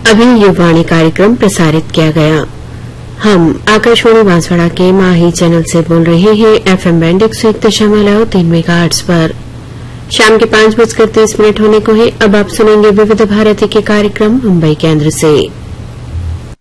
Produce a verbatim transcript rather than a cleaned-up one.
अभी ये वाणी कार्यक्रम प्रसारित किया गया। हम आकाशवाणी बांसवाड़ा के माही चैनल से बोल रहे हैं एफएम बैंड एक सौ एक दशमलव तीन मेगाहर्ट्ज पर। शाम के पांच बजकर तीस मिनट होने को है। अब आप सुनेंगे विविध भारती के कार्यक्रम मुंबई केंद्र से।